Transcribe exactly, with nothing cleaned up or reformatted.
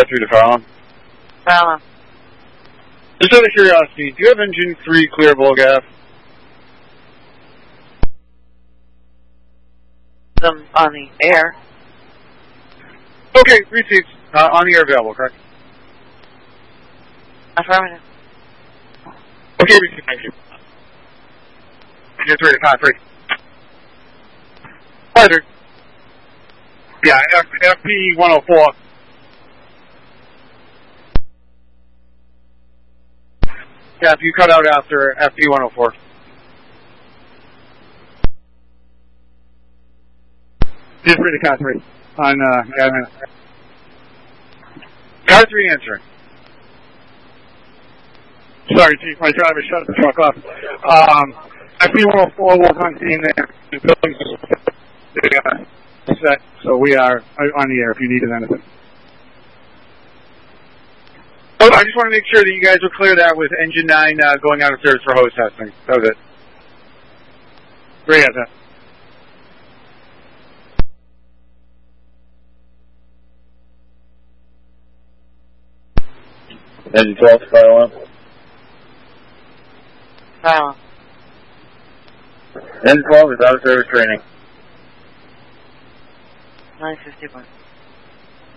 Car three to Fallon. Fallon. Just out of curiosity, do you have engine three clear Volgas? Them on the air. Okay, receipts. Uh, on the air available, correct? Affirmative. Okay, receipts, thank you. Engine three to Con three. Hi there. Yeah, F P one oh four. Yeah, if you cut out after F P one oh four. Just read the car three. On, uh, uh, car three answering. Sorry, Chief, my driver shut the truck off. Um, F P one oh four will come in there. The building's set, so we are on the air if you needed anything. Oh, I just want to make sure that you guys will clear that with engine nine uh, going out of service for hose testing. That was it. Great answer. Engine twelve, fire alarm. Fallon. Engine twelve is out of service training. nine fifty-one.